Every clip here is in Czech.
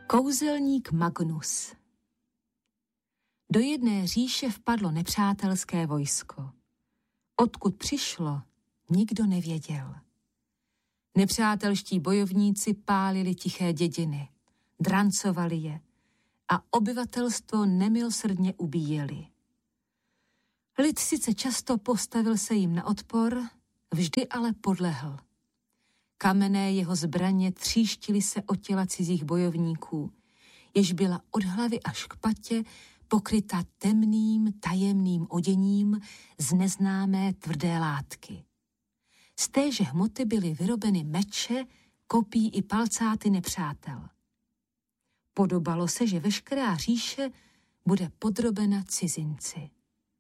Kouzelník Magnus. Do jedné říše vpadlo nepřátelské vojsko. Odkud přišlo, nikdo nevěděl. Nepřátelští bojovníci pálili tiché dědiny, drancovali je a obyvatelstvo nemilosrdně ubíjeli. Lid sice často postavil se jim na odpor, vždy ale podlehl. Kamenné jeho zbraně tříštily se o těla cizích bojovníků, jež byla od hlavy až k patě pokryta temným, tajemným oděním z neznámé tvrdé látky. Z téže hmoty byly vyrobeny meče, kopí i palcáty nepřátel. Podobalo se, že veškerá říše bude podrobena cizinci.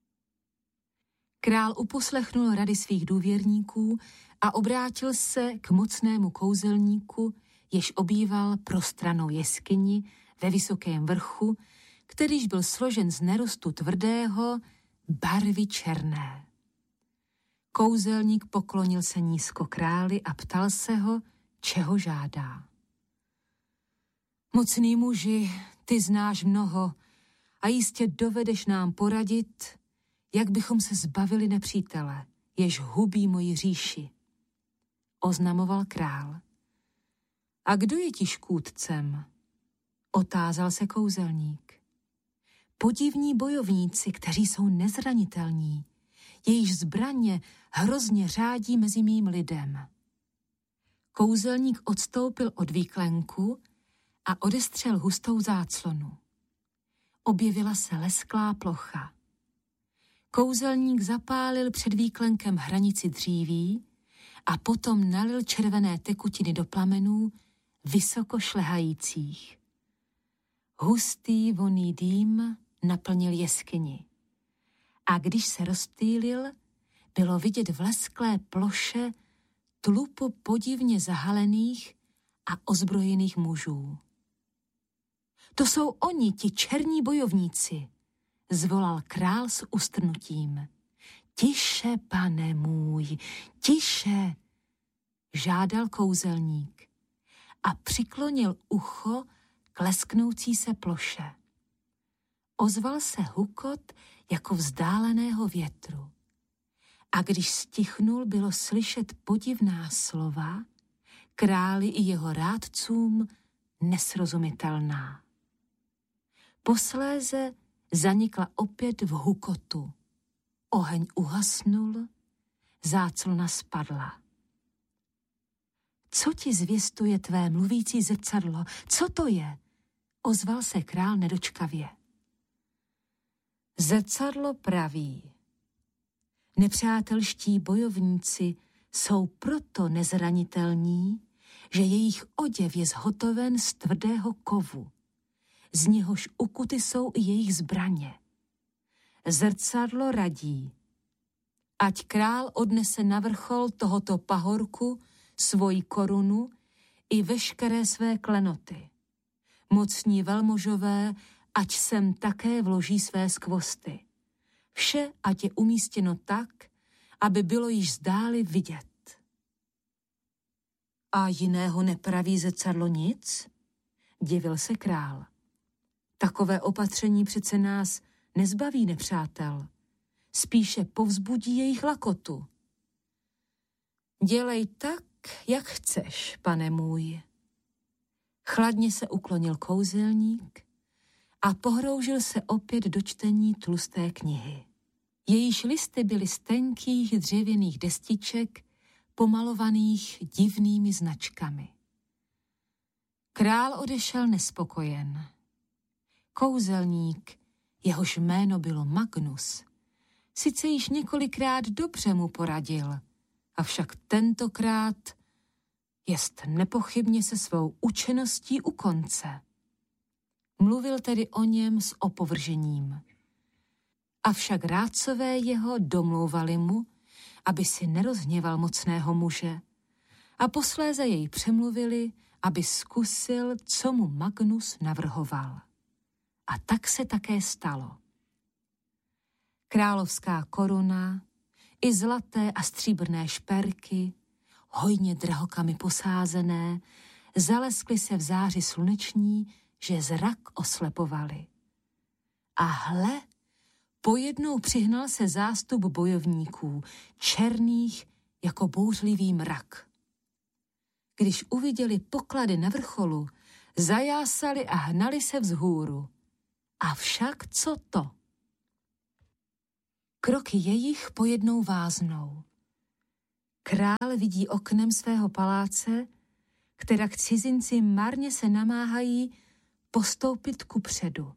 Král uposlechnul rady svých důvěrníků a obrátil se k mocnému kouzelníku, jež obýval prostrannou jeskyni ve vysokém vrchu, kterýž byl složen z nerostu tvrdého, barvy černé. Kouzelník poklonil se nízko králi a ptal se ho, čeho žádá. Mocný muži, ty znáš mnoho a jistě dovedeš nám poradit, jak bychom se zbavili nepřítele, jež hubí moji říši, oznamoval král. A kdo je ti škůdcem? Otázal se kouzelník. Podivní bojovníci, kteří jsou nezranitelní, jejichž zbraně hrozně řádí mezi mým lidem. Kouzelník odstoupil od výklenku a odestřel hustou záclonu. Objevila se lesklá plocha. Kouzelník zapálil před výklenkem hranici dříví a potom nalil červené tekutiny do plamenů vysoko šlehajících. Hustý vonný dým naplnil jeskyni. A když se rozptýlil, bylo vidět v lesklé ploše tlupu podivně zahalených a ozbrojených mužů. To jsou oni, ti černí bojovníci, zvolal král s ustrnutím. Tiše, pane můj, tiše, žádal kouzelník a přiklonil ucho k lesknoucí se ploše. Ozval se hukot jako vzdáleného větru. A když stichnul, bylo slyšet podivná slova, králi i jeho rádcům nesrozumitelná. Posléze zanikla opět v hukotu. Oheň uhasnul, záclona spadla. Co ti zvěstuje tvé mluvící zrcadlo? Co to je? Ozval se král nedočkavě. Zrcadlo praví. Nepřátelští bojovníci jsou proto nezranitelní, že jejich oděv je zhotoven z tvrdého kovu, z něhož ukuty jsou i jejich zbraně. Zrcadlo radí, ať král odnese na vrchol tohoto pahorku svoji korunu i veškeré své klenoty. Mocní velmožové, ať sem také vloží své skvosty. Vše, ať je umístěno tak, aby bylo již zdáli vidět. A jiného nepraví zrcadlo nic? Divil se král. Takové opatření přece nás nezbaví nepřátel. Spíše povzbudí jejich lakotu. Dělej tak, jak chceš, pane můj. Chladně se uklonil kouzelník a pohroužil se opět do čtení tlusté knihy. Jejíž listy byly z tenkých dřevěných destiček, pomalovaných divnými značkami. Král odešel nespokojen. Kouzelník, jehož jméno bylo Magnus, sice již několikrát dobře mu poradil, avšak tentokrát jest nepochybně se svou učeností u konce. Mluvil tedy o něm s opovržením. Avšak rádcové jeho domlouvali mu, aby si nerozhněval mocného muže, a posléze jej přemluvili, aby zkusil, co mu Magnus navrhoval. A tak se také stalo. Královská koruna i zlaté a stříbrné šperky, hojně drahokamy posázené, zaleskly se v záři sluneční že zrak oslepovali. A hle, pojednou přihnal se zástup bojovníků, černých jako bouřlivý mrak. Když uviděli poklady na vrcholu, zajásali a hnali se vzhůru. Avšak co to? Kroky jejich pojednou váznou. Král vidí oknem svého paláce, kterak cizinci marně se namáhají postoupit kupředu.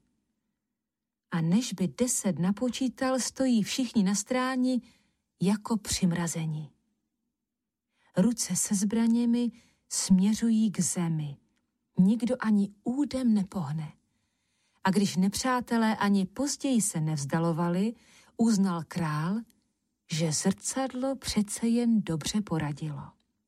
A než by 10 napočítal, stojí všichni na stráni jako přimrazení. Ruce se zbraněmi směřují k zemi. Nikdo ani údem nepohne. A když nepřátelé ani později se nevzdalovali, uznal král, že zrcadlo přece jen dobře poradilo.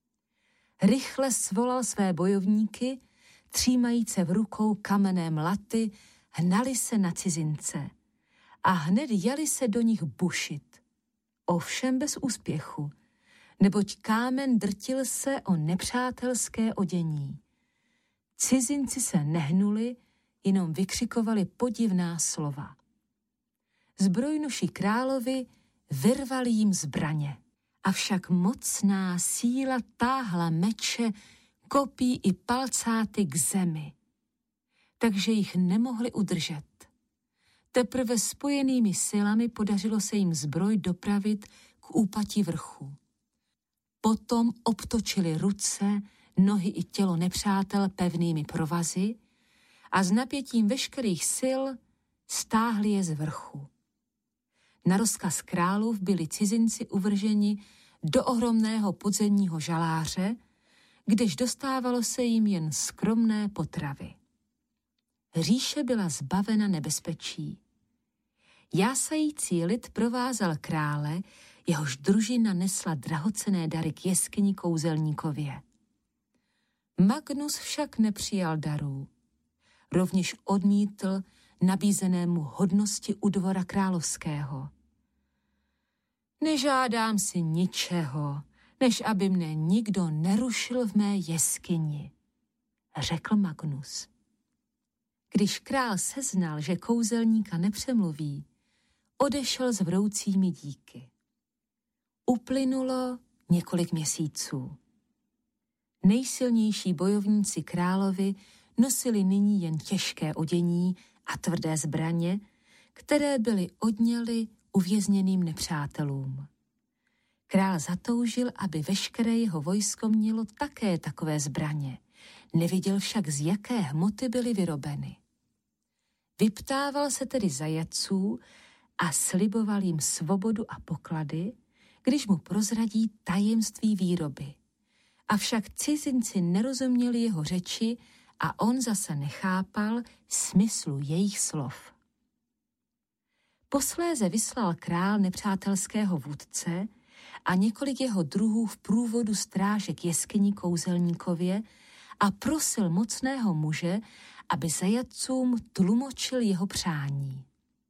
Rychle svolal své bojovníky, třímajíce v rukou kamenné mlaty, hnali se na cizince a hned jeli se do nich bušit. Ovšem bez úspěchu, neboť kámen drtil se o nepřátelské odění. Cizinci se nehnuli, jenom vykřikovali podivná slova. Zbrojnoši královi vyrvali jim zbraně, avšak mocná síla táhla meče, kopí i palcáty k zemi, takže jich nemohli udržet. Teprve spojenými silami podařilo se jim zbroj dopravit k úpatí vrchu. Potom obtočili ruce, nohy i tělo nepřátel pevnými provazy a s napětím veškerých sil stáhli je z vrchu. Na rozkaz králův byli cizinci uvrženi do ohromného podzemního žaláře, kdež dostávalo se jim jen skromné potravy. Říše byla zbavena nebezpečí. Jásající lid provázel krále, jehož družina nesla drahocenné dary k jeskyni kouzelníkově. Magnus však nepřijal darů. Rovněž odmítl nabízenému hodnosti u dvora královského. Nežádám si ničeho, než aby mne nikdo nerušil v mé jeskyni, řekl Magnus. Když král seznal, že kouzelníka nepřemluví, odešel s vroucími díky. Uplynulo několik měsíců. Nejsilnější bojovníci královi nosili nyní jen těžké odění a tvrdé zbraně, které byly odňaly uvězněným nepřátelům. Král zatoužil, aby veškeré jeho vojsko mělo také takové zbraně. Neviděl však, z jaké hmoty byly vyrobeny. Vyptával se tedy zajatců a sliboval jim svobodu a poklady, když mu prozradí tajemství výroby. Avšak cizinci nerozuměli jeho řeči a on zase nechápal smyslu jejich slov. Posléze vyslal král nepřátelského vůdce a několik jeho druhů v průvodu stráže k jeskyni kouzelníkově a prosil mocného muže, aby zajatcům tlumočil jeho přání.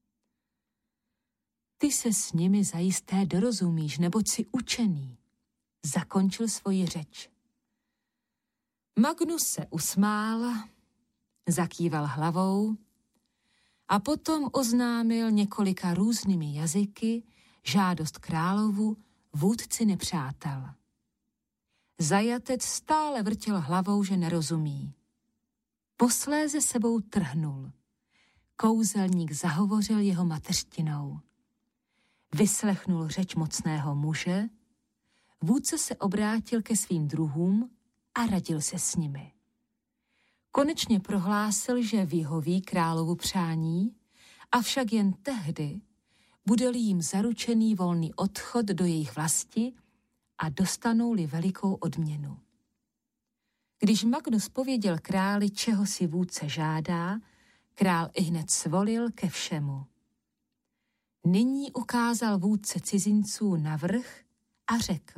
Ty se s nimi zajisté dorozumíš, neboť jsi učený, zakončil svoji řeč. Magnus se usmál, zakýval hlavou a potom oznámil několika různými jazyky žádost královu, vůdci nepřátel. Zajatec stále vrtěl hlavou, že nerozumí. Posléze sebou trhnul. Kouzelník zahovořil jeho mateřštinou. Vyslechnul řeč mocného muže, vůdce se obrátil ke svým druhům a radil se s nimi. Konečně prohlásil, že vyhoví královu přání, avšak jen tehdy bude-li jim zaručený volný odchod do jejich vlasti a dostanou-li velikou odměnu. Když Magnus pověděl králi, čeho si vůdce žádá, král ihned svolil ke všemu. Nyní ukázal vůdce cizinců na vrch a řekl: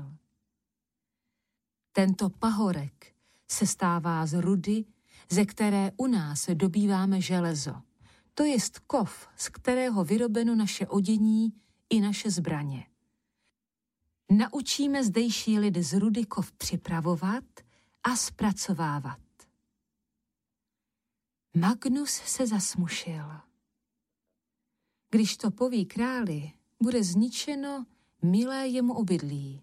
Tento pahorek se stává z rudy, ze které u nás dobýváme železo. To jest kov, z kterého vyrobeno naše odění i naše zbraně. Naučíme zdejší lid z rudy kov připravovat a zpracovávat. Magnus se zasmušil. Když to poví králi, bude zničeno milé jemu obydlí.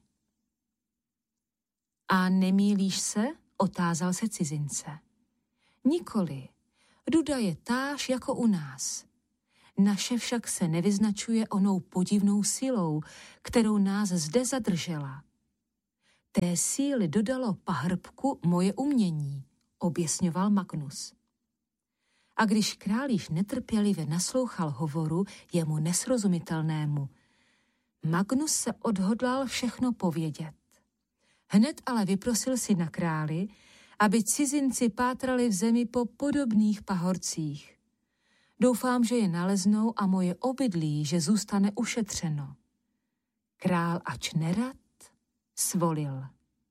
A nemýlíš se? Otázal se cizince. Nikoli, ruda je táž jako u nás. Naše však se nevyznačuje onou podivnou silou, kterou nás zde zadržela. Té síly dodalo pahrbku moje umění, objasňoval Magnus. A když král již netrpělivě naslouchal hovoru jemu nesrozumitelnému, Magnus se odhodlal všechno povědět. Hned ale vyprosil si na králi, aby cizinci pátrali v zemi po podobných pahorcích. Doufám, že je naleznou a moje obydlí, že zůstane ušetřeno. Král, ač nerad, svolil.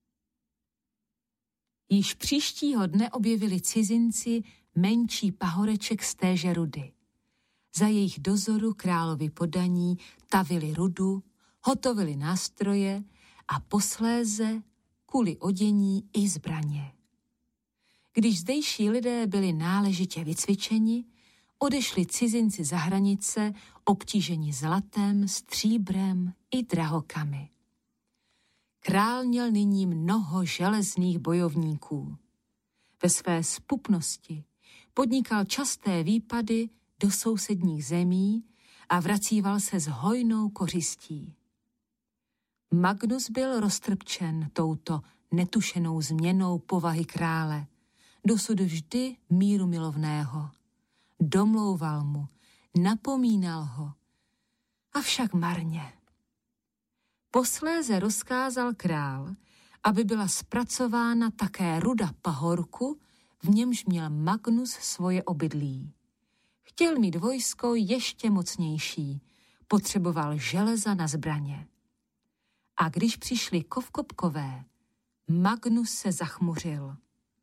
Již příštího dne objevili cizinci menší pahoreček z téže rudy. Za jejich dozoru královi podaní tavili rudu, hotovili nástroje a posléze kuli odění i zbraně. Když zdejší lidé byli náležitě vycvičeni, odešli cizinci za hranice obtíženi zlatem, stříbrem i drahokamy. Král měl nyní mnoho železných bojovníků. Ve své zpupnosti podnikal časté výpady do sousedních zemí a vracíval se s hojnou kořistí. Magnus byl roztrpčen touto netušenou změnou povahy krále, dosud vždy míru milovného. Domlouval mu, napomínal ho, avšak marně. Posléze rozkázal král, aby byla zpracována také ruda pahorku, v němž měl Magnus svoje obydlí. Chtěl mít vojsko ještě mocnější, potřeboval železa na zbraně. A když přišli Kovkopkové, Magnus se zachmuřil.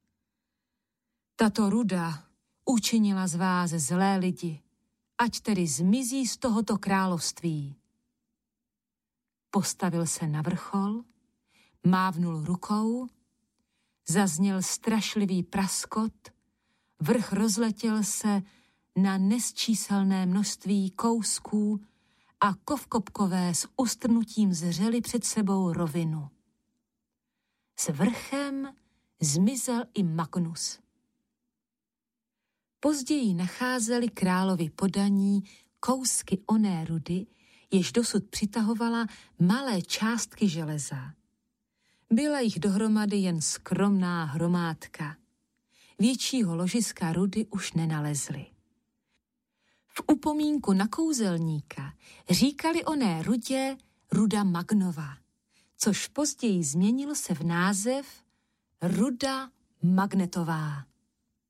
Tato ruda učinila z vás zlé lidi, ať tedy zmizí z tohoto království. Postavil se na vrchol, mávnul rukou, zazněl strašlivý praskot, vrch rozletěl se na nesčíselné množství kousků a Kovkopkové s ustrnutím zřeli před sebou rovinu. S vrchem zmizel i Magnus. Později nacházeli královi podaní kousky oné rudy, jež dosud přitahovala malé částky železa. Byla jich dohromady jen skromná hromádka. Většího ložiska rudy už nenalezli. V upomínku na kouzelníka říkali oné rudě ruda Magnova, což později změnilo se v název ruda magnetová.